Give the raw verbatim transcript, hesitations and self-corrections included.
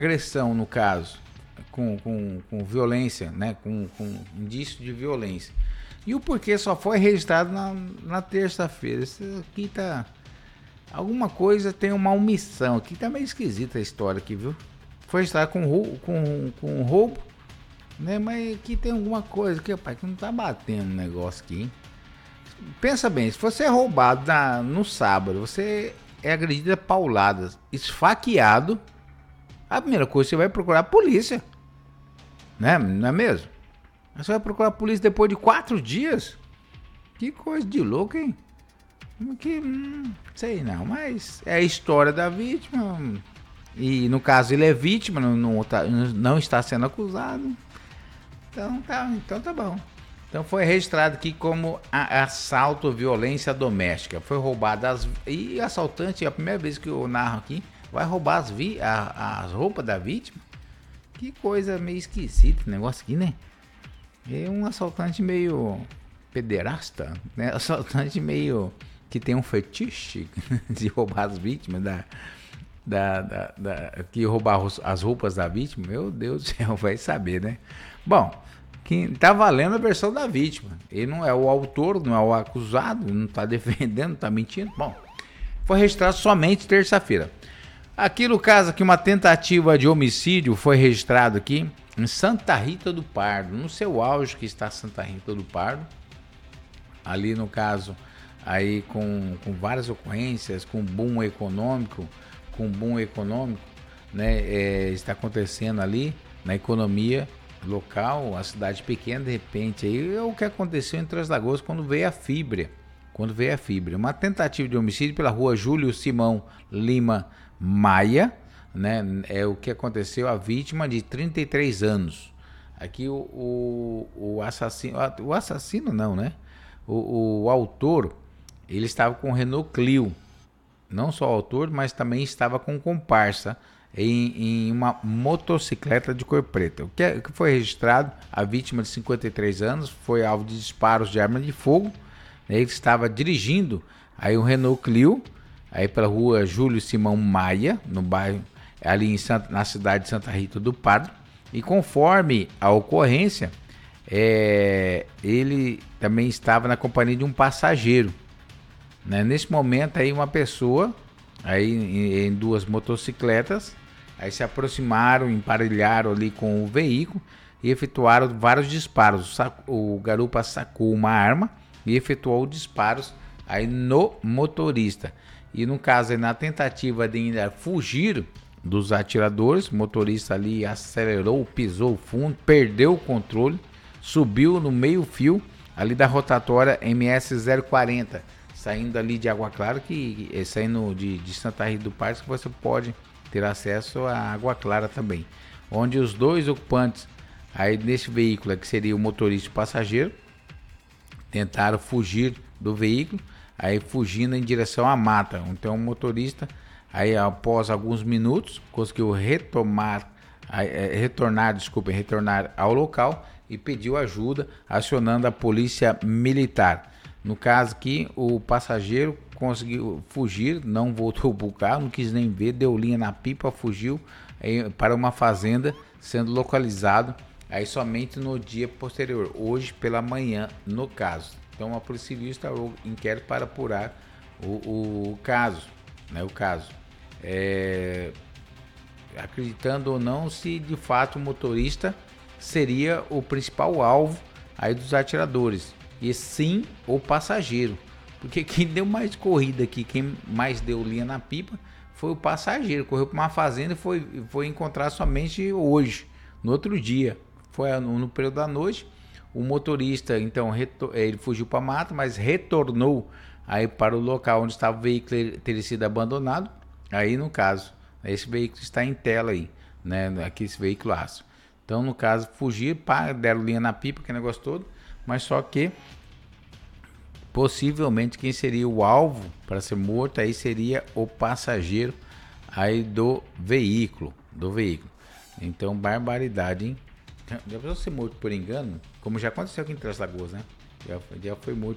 agressão, no caso, com, com, com violência, né? Com, com indício de violência. E o porquê só foi registrado na, na terça-feira. Isso aqui tá... Alguma coisa tem uma omissão. Aqui tá meio esquisita a história aqui, viu? Foi registrado com, com, com roubo, né? Mas aqui tem alguma coisa aqui, rapaz, que não tá batendo o negócio aqui, hein? Pensa bem, se você é roubado na, no sábado, você é agredido a pauladas, esfaqueado, a primeira coisa você vai procurar a polícia, né? Não é mesmo? Você vai procurar a polícia depois de quatro dias? Que coisa de louco, hein? Que, hum, sei não, mas é a história da vítima. E no caso ele é vítima, não, não, tá, não está sendo acusado. Então tá, então tá bom. Então foi registrado aqui como a, assalto, violência doméstica. Foi roubado as... E o assaltante, é a primeira vez que eu narro aqui, vai roubar as, vi, a, as roupas da vítima. Que coisa meio esquisita o negócio aqui, né? É um assaltante meio pederasta, né? Assaltante meio que tem um fetiche de roubar as vítimas da... Da, da, da, que roubar as roupas da vítima. Meu Deus do céu, vai saber, né? Bom, quem tá valendo a versão da vítima. Ele não é o autor, não é o acusado, não tá defendendo, não tá mentindo. Bom, foi registrado somente terça-feira. Aqui no caso, aqui uma tentativa de homicídio foi registrado aqui em Santa Rita do Pardo, no seu auge que está Santa Rita do Pardo. Ali no caso, aí com, com várias ocorrências, com boom econômico, com boom econômico, né, é, está acontecendo ali na economia local, a cidade pequena, de repente, aí é o que aconteceu em Três Lagoas quando veio a fibra, quando veio a fibra, uma tentativa de homicídio pela rua Júlio Simão Lima Maia, né, é o que aconteceu, a vítima de trinta e três anos, aqui o, o, o assassino, o assassino não, né, o, o autor, ele estava com o Renault Clio, não só o autor, mas também estava com comparsa em, em uma motocicleta de cor preta. O que, é, que foi registrado, a vítima de cinquenta e três anos foi alvo de disparos de arma de fogo. Ele estava dirigindo aí um Renault Clio, aí pela rua Júlio Simão Maia, no bairro, ali em Santa, na cidade de Santa Rita do Pardo. E conforme a ocorrência, é, ele também estava na companhia de um passageiro. Né? Nesse momento aí uma pessoa aí em, em duas motocicletas aí se aproximaram, emparelharam ali com o veículo e efetuaram vários disparos. O garupa sacou uma arma e efetuou disparos aí no motorista. E no caso aí, na tentativa de ainda fugir dos atiradores, o motorista ali acelerou, pisou fundo, perdeu o controle, subiu no meio fio ali da rotatória M S zero quarenta. Saindo ali de Água Clara, que saindo de, de Santa Rita do Parque, você pode ter acesso à Água Clara também. Onde os dois ocupantes aí nesse veículo, que seria o motorista e o passageiro, tentaram fugir do veículo, aí fugindo em direção à mata. Então o motorista, aí após alguns minutos, conseguiu retomar, aí, retornar, desculpem, retornar ao local e pediu ajuda, acionando a polícia militar. No caso aqui, o passageiro conseguiu fugir, não voltou para o carro, não quis nem ver, deu linha na pipa, fugiu aí, para uma fazenda, sendo localizado aí somente no dia posterior, hoje pela manhã, no caso. Então a Polícia Civil instaurou inquérito para apurar o, o caso, né, o caso. É, acreditando ou não se de fato o motorista seria o principal alvo aí dos atiradores. E sim o passageiro, porque quem deu mais corrida aqui, quem mais deu linha na pipa foi o passageiro, correu para uma fazenda e foi, foi encontrar somente hoje, no outro dia, foi no, no período da noite. O motorista então ele fugiu para a mata, mas retornou aí para o local onde estava o veículo ter sido abandonado. Aí no caso, esse veículo está em tela aí, né, aqui esse veículo aço. Então no caso fugir, pá, deram linha na pipa, que negócio todo. Mas só que possivelmente quem seria o alvo para ser morto aí seria o passageiro aí do veículo, do veículo. Então barbaridade, hein? Já pensou ser morto por engano? Como já aconteceu aqui em Três Lagoas, né? Já, já foi morto